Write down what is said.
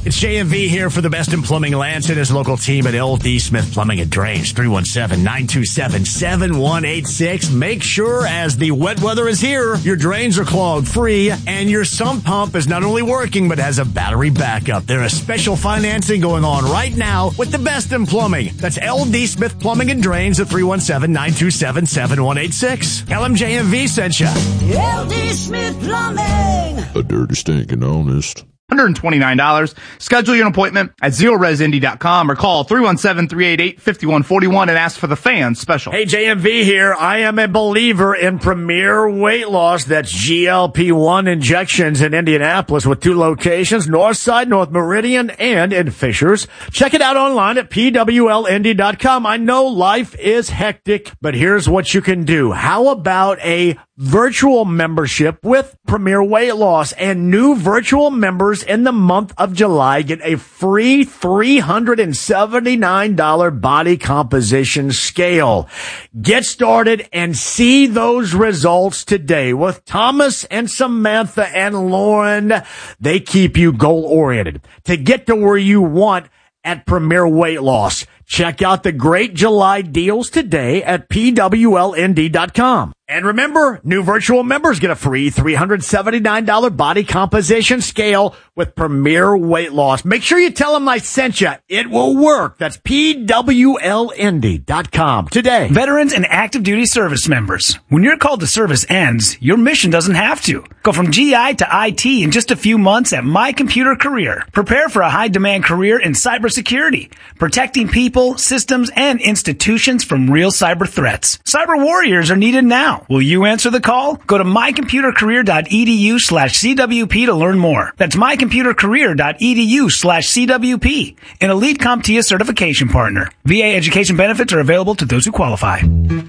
It's JMV here for the best in plumbing. Lance and his local team at LD Smith Plumbing and Drains, 317-927-7186. Make sure as the wet weather is here, your drains are clogged free and your sump pump is not only working but has a battery backup. There is special financing going on right now with the best in plumbing. That's LD Smith Plumbing and Drains at 317-927-7186. LMJMV sent you. LD Smith Plumbing. A dirty, stinking honest. $129. Schedule your appointment at zeroresindy.com or call 317-388-5141 and ask for the fans special. Hey, JMV here. I am a believer in Premier Weight Loss. That's GLP-1 injections in Indianapolis with 2 locations, Northside, North Meridian, and in Fishers. Check it out online at pwlnd.com. I know life is hectic, but here's what you can do. How about a virtual membership with Premier Weight Loss? And new virtual members in the month of July get a free $379 body composition scale. Get started and see those results today with Thomas and Samantha and Lauren. They keep you goal-oriented to get to where you want at Premier Weight Loss. Check out the great July deals today at pwlnd.com. And remember, new virtual members get a free $379 body composition scale with Premier Weight Loss. Make sure you tell them I sent you. It will work. That's pwlnd.com today. Veterans and active duty service members. When your call to service ends, your mission doesn't have to. Go from GI to IT in just a few months at My Computer Career. Prepare for a high-demand career in cybersecurity, protecting people, systems, and institutions from real cyber threats. Cyber warriors are needed now. Will you answer the call? Go to mycomputercareer.edu/CWP to learn more. That's mycomputercareer.edu/CWP, an elite CompTIA certification partner. VA education benefits are available to those who qualify.